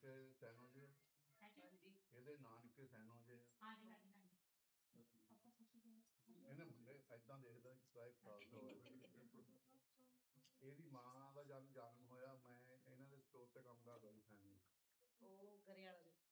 ਨਾਨਕੇ ਸੈਨੋ ਜੀ, ਹਾਂਜੀ ਇਹਦੇ ਨਾਨਕੇ ਸੈਨੋ ਜੀ। ਹਾਂਜੀ ਹਾਂਜੀ ਇਹਨੇ ਮੁੰਡੇ ਏਦਾਂ ਦੇਖਦਾ ਇੱਕ ਸਾਲ ਦਾ ਹੋਇਆ। ਇਹਦੀ ਮਾਂ ਦਾ ਜਨਮ ਹੋਇਆ, ਮੈਂ ਇਹਨਾਂ ਦੇ ਸਟੋਰ ਤੇ ਕੰਮ ਕਰਦਾ ਸੀ ਸੈਨੋ। ਉਹ ਘਰੇ ਵਾਲਾ